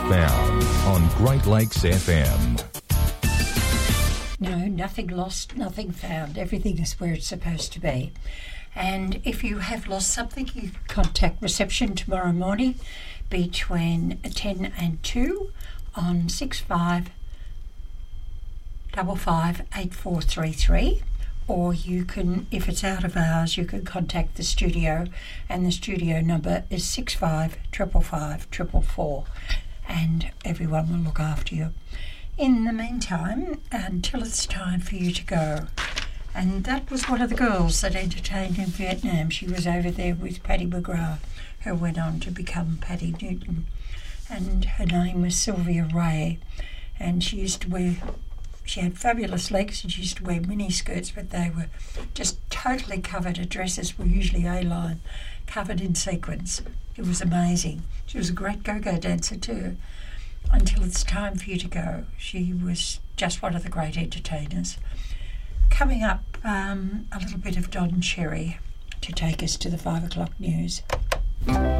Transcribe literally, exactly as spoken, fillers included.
found on Great Lakes F M. No, nothing lost, nothing found. Everything is where it's supposed to be. And if you have lost something, you can contact reception tomorrow morning between ten and two on six five five five eight four three three. Or you can, if it's out of hours, you can contact the studio, and the studio number is six five five five five four four, and everyone will look after you. In the meantime, until it's time for you to go. And that was one of the girls that entertained in Vietnam. She was over there with Paddy McGrath, who went on to become Paddy Newton. And her name was Sylvia Ray, and she used to wear... She had fabulous legs, and she used to wear mini skirts, but they were just totally covered. Her dresses were usually A-line, covered in sequins. It was amazing. She was a great go-go dancer too. Until it's time for you to go. She was just one of the great entertainers. Coming up, um, a little bit of Don Cherry to take us to the five o'clock news.